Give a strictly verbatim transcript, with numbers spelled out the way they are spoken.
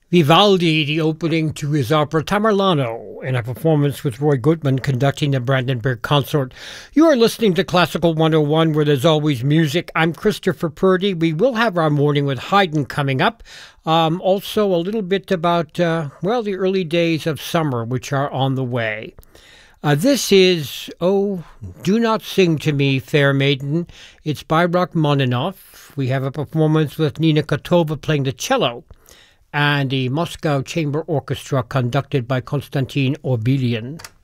Vivaldi, the opening to his opera Tamerlano, in a performance with Roy Goodman conducting the Brandenburg Consort. You are listening to Classical one oh one, where there's always music. I'm Christopher Purdy. We will have our morning with Haydn coming up. Um, also, a little bit about, uh, well, the early days of summer, which are on the way. Uh, this is, oh, Do Not Sing to Me, Fair Maiden. It's by Rachmaninoff. We have a performance with Nina Kotova playing the cello, and the Moscow Chamber Orchestra conducted by Konstantin Orbelian.